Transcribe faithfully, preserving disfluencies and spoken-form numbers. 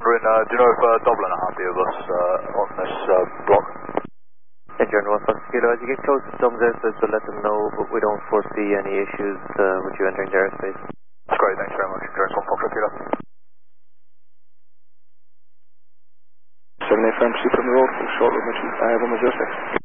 in, uh, do you know if uh, Dublin are happy with us uh, on this uh, block? In general, Fox Kilo, as you get close to Tom's airspace, we'll let them know, but we don't foresee any issues uh, with you entering their airspace. That's great, thanks very much. Endurance one Fox Kilo. seven eight firm, proceed from the road, full short room, I have on the zero six.